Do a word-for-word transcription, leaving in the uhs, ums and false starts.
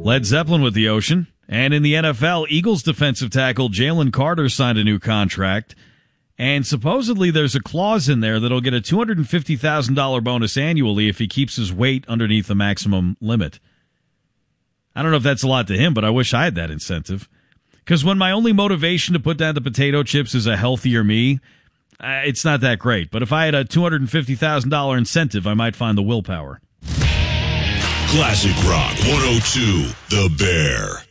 Led Zeppelin with The Ocean. And in the N F L, Eagles defensive tackle Jalen Carter signed a new contract. And supposedly there's a clause in there that'll get a two hundred fifty thousand dollars bonus annually if he keeps his weight underneath the maximum limit. I don't know if that's a lot to him, but I wish I had that incentive. Because when my only motivation to put down the potato chips is a healthier me, uh, it's not that great. But if I had a two hundred fifty thousand dollars incentive, I might find the willpower. Classic Rock one oh two, The Bear.